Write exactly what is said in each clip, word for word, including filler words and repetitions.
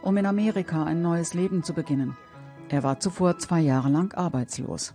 um in Amerika ein neues Leben zu beginnen. Er war zuvor zwei Jahre lang arbeitslos.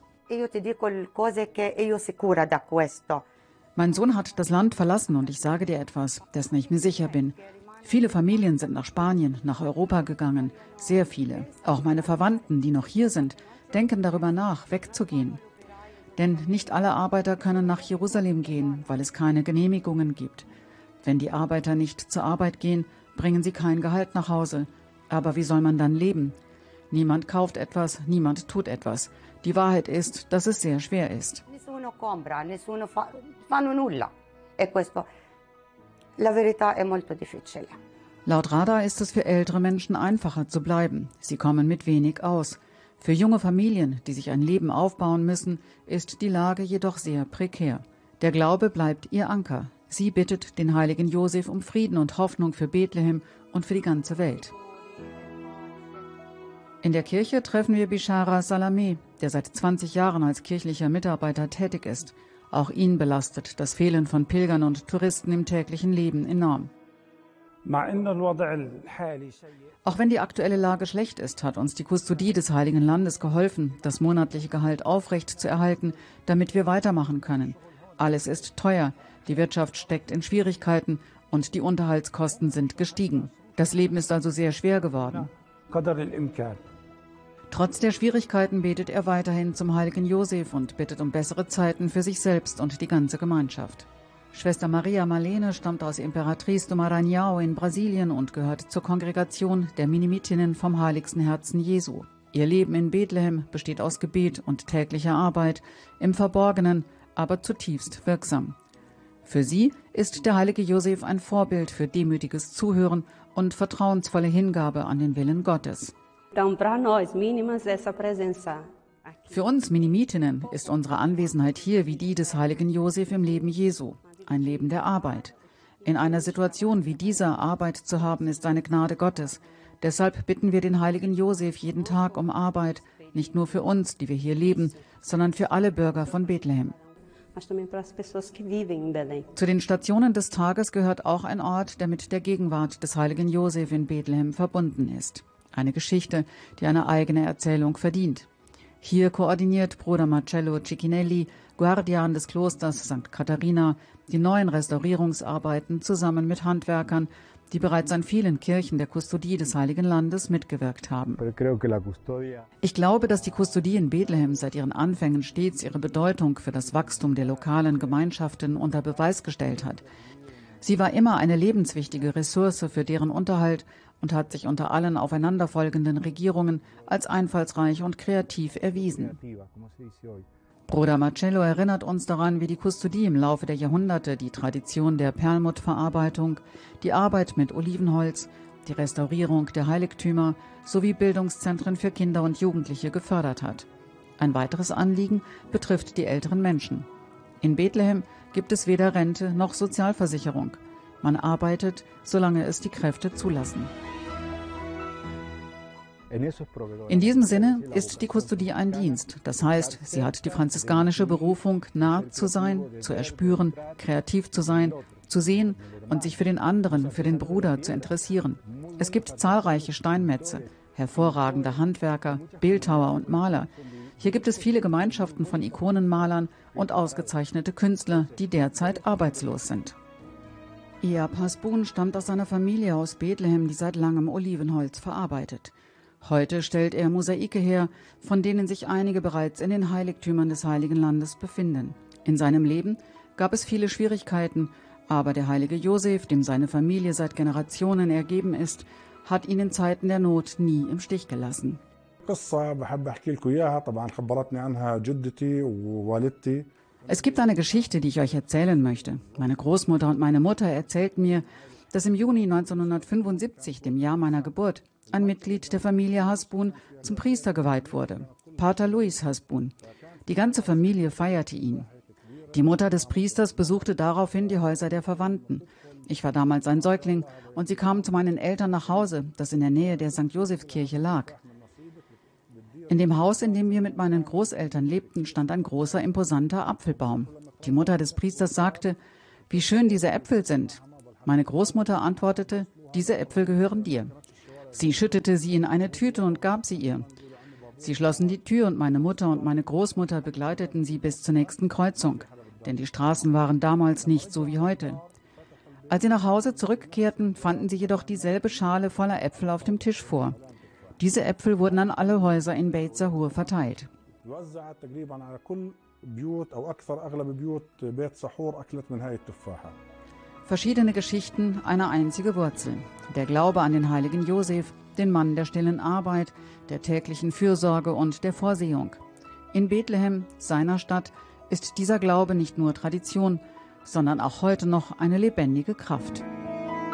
Mein Sohn hat das Land verlassen und ich sage dir etwas, dessen ich mir sicher bin. Viele Familien sind nach Spanien, nach Europa gegangen. Sehr viele. Auch meine Verwandten, die noch hier sind, denken darüber nach, wegzugehen. Denn nicht alle Arbeiter können nach Jerusalem gehen, weil es keine Genehmigungen gibt. Wenn die Arbeiter nicht zur Arbeit gehen, bringen sie kein Gehalt nach Hause. Aber wie soll man dann leben? Niemand kauft etwas, niemand tut etwas. Die Wahrheit ist, dass es sehr schwer ist. Laut Rada ist es für ältere Menschen einfacher zu bleiben. Sie kommen mit wenig aus. Für junge Familien, die sich ein Leben aufbauen müssen, ist die Lage jedoch sehr prekär. Der Glaube bleibt ihr Anker. Sie bittet den heiligen Josef um Frieden und Hoffnung für Bethlehem und für die ganze Welt. In der Kirche treffen wir Bishara Salameh, der seit zwanzig Jahren als kirchlicher Mitarbeiter tätig ist. Auch ihn belastet das Fehlen von Pilgern und Touristen im täglichen Leben enorm. Auch wenn die aktuelle Lage schlecht ist, hat uns die Kustodie des Heiligen Landes geholfen, das monatliche Gehalt aufrecht zu erhalten, damit wir weitermachen können. Alles ist teuer, die Wirtschaft steckt in Schwierigkeiten und die Unterhaltskosten sind gestiegen. Das Leben ist also sehr schwer geworden. Trotz der Schwierigkeiten betet er weiterhin zum heiligen Josef und bittet um bessere Zeiten für sich selbst und die ganze Gemeinschaft. Schwester Maria Marlene stammt aus Imperatriz do Maranhão in Brasilien und gehört zur Kongregation der Minimitinnen vom Heiligsten Herzen Jesu. Ihr Leben in Bethlehem besteht aus Gebet und täglicher Arbeit, im Verborgenen, aber zutiefst wirksam. Für sie ist der heilige Josef ein Vorbild für demütiges Zuhören und vertrauensvolle Hingabe an den Willen Gottes. Für uns Minimitinnen ist unsere Anwesenheit hier wie die des heiligen Josef im Leben Jesu, ein Leben der Arbeit. In einer Situation wie dieser Arbeit zu haben, ist eine Gnade Gottes. Deshalb bitten wir den heiligen Josef jeden Tag um Arbeit, nicht nur für uns, die wir hier leben, sondern für alle Bürger von Bethlehem. Zu den Stationen des Tages gehört auch ein Ort, der mit der Gegenwart des heiligen Josef in Bethlehem verbunden ist. Eine Geschichte, die eine eigene Erzählung verdient. Hier koordiniert Bruder Marcello Cicchinelli, Guardian des Klosters Sankt Katharina, die neuen Restaurierungsarbeiten zusammen mit Handwerkern, die bereits an vielen Kirchen der Kustodie des Heiligen Landes mitgewirkt haben. Ich glaube, dass die Kustodie in Bethlehem seit ihren Anfängen stets ihre Bedeutung für das Wachstum der lokalen Gemeinschaften unter Beweis gestellt hat. Sie war immer eine lebenswichtige Ressource für deren Unterhalt und hat sich unter allen aufeinanderfolgenden Regierungen als einfallsreich und kreativ erwiesen. Bruder Marcello erinnert uns daran, wie die Kustodie im Laufe der Jahrhunderte die Tradition der Perlmuttverarbeitung, die Arbeit mit Olivenholz, die Restaurierung der Heiligtümer sowie Bildungszentren für Kinder und Jugendliche gefördert hat. Ein weiteres Anliegen betrifft die älteren Menschen. In Bethlehem gibt es weder Rente noch Sozialversicherung. Man arbeitet, solange es die Kräfte zulassen. In diesem Sinne ist die Kustodie ein Dienst. Das heißt, sie hat die franziskanische Berufung, nah zu sein, zu erspüren, kreativ zu sein, zu sehen und sich für den anderen, für den Bruder zu interessieren. Es gibt zahlreiche Steinmetze, hervorragende Handwerker, Bildhauer und Maler. Hier gibt es viele Gemeinschaften von Ikonenmalern und ausgezeichnete Künstler, die derzeit arbeitslos sind. Iab Hasbun stammt aus einer Familie aus Bethlehem, die seit langem Olivenholz verarbeitet. Heute stellt er Mosaike her, von denen sich einige bereits in den Heiligtümern des Heiligen Landes befinden. In seinem Leben gab es viele Schwierigkeiten, aber der heilige Josef, dem seine Familie seit Generationen ergeben ist, hat ihn in Zeiten der Not nie im Stich gelassen. Es gibt eine Geschichte, die ich euch erzählen möchte. Meine Großmutter und meine Mutter erzählten mir, dass im Juni neunzehnhundertfünfundsiebzig, dem Jahr meiner Geburt, ein Mitglied der Familie Hasbun zum Priester geweiht wurde, Pater Luis Hasbun. Die ganze Familie feierte ihn. Die Mutter des Priesters besuchte daraufhin die Häuser der Verwandten. Ich war damals ein Säugling und sie kamen zu meinen Eltern nach Hause, das in der Nähe der Sankt Josefskirche lag. In dem Haus, in dem wir mit meinen Großeltern lebten, stand ein großer, imposanter Apfelbaum. Die Mutter des Priesters sagte, wie schön diese Äpfel sind. Meine Großmutter antwortete, diese Äpfel gehören dir. Sie schüttete sie in eine Tüte und gab sie ihr. Sie schlossen die Tür und meine Mutter und meine Großmutter begleiteten sie bis zur nächsten Kreuzung, denn die Straßen waren damals nicht so wie heute. Als sie nach Hause zurückkehrten, fanden sie jedoch dieselbe Schale voller Äpfel auf dem Tisch vor. Diese Äpfel wurden an alle Häuser in Beit Sahur verteilt. Verschiedene Geschichten, eine einzige Wurzel. Der Glaube an den heiligen Josef, den Mann der stillen Arbeit, der täglichen Fürsorge und der Vorsehung. In Bethlehem, seiner Stadt, ist dieser Glaube nicht nur Tradition, sondern auch heute noch eine lebendige Kraft.